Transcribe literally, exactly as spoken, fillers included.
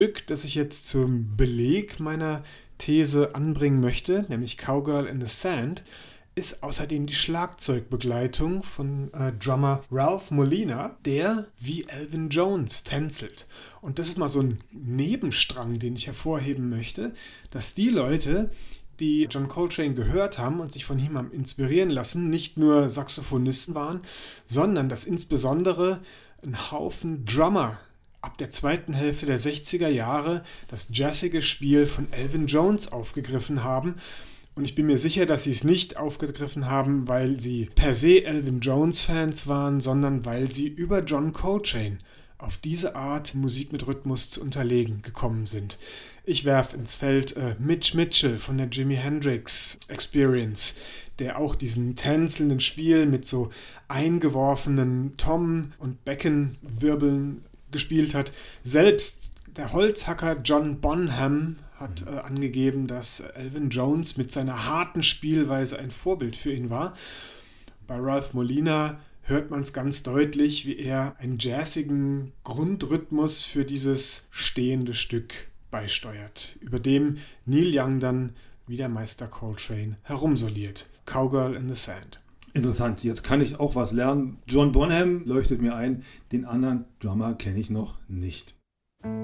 Stück, das ich jetzt zum Beleg meiner These anbringen möchte, nämlich Cowgirl in the Sand, ist außerdem die Schlagzeugbegleitung von äh, Drummer Ralph Molina, der wie Elvin Jones tänzelt. Und das ist mal so ein Nebenstrang, den ich hervorheben möchte, dass die Leute, die John Coltrane gehört haben und sich von ihm haben inspirieren lassen, nicht nur Saxophonisten waren, sondern dass insbesondere ein Haufen Drummer ab der zweiten Hälfte der sechziger Jahre das jazzige Spiel von Elvin Jones aufgegriffen haben. Und ich bin mir sicher, dass sie es nicht aufgegriffen haben, weil sie per se Elvin Jones-Fans waren, sondern weil sie über John Coltrane auf diese Art, Musik mit Rhythmus zu unterlegen, gekommen sind. Ich werfe ins Feld äh, Mitch Mitchell von der Jimi Hendrix Experience, der auch diesen tänzelnden Spiel mit so eingeworfenen Tom- und Beckenwirbeln gespielt hat. Selbst der Holzhacker John Bonham hat äh, angegeben, dass Elvin Jones mit seiner harten Spielweise ein Vorbild für ihn war. Bei Ralph Molina hört man es ganz deutlich, wie er einen jazzigen Grundrhythmus für dieses stehende Stück beisteuert, über dem Neil Young dann wie der Meister Coltrane herumsoliert. Cowgirl in the Sand. Interessant, jetzt kann ich auch was lernen. John Bonham leuchtet mir ein, den anderen Drummer kenne ich noch nicht.